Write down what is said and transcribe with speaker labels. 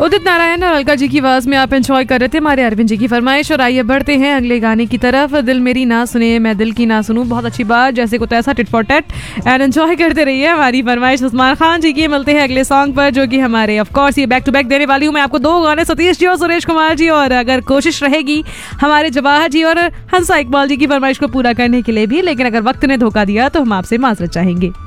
Speaker 1: उदित नारायण और अलका जी की आवाज में आप एंजॉय कर रहे थे हमारे अरविंद जी की फरमाइश। और आइए बढ़ते हैं अगले गाने की तरफ। दिल मेरी ना सुने मैं दिल की ना सुनूं, बहुत अच्छी बात, जैसे को तैसा, tit for tat. And enjoy करते रहिए हमारी फरमाइश उस्मान खान जी की। मिलते हैं अगले सॉन्ग पर, जो कि हमारे ऑफ कोर्स ये बैक टू बैक देने वाली हूँ मैं आपको 2 गाने, सतीश जी और सुरेश कुमार जी। और अगर कोशिश रहेगी हमारे जवाहर जी और हंसा इकबाल जी की फरमाइश को पूरा करने के लिए भी, लेकिन अगर वक्त ने धोखा दिया तो हम आपसे माजरत चाहेंगे।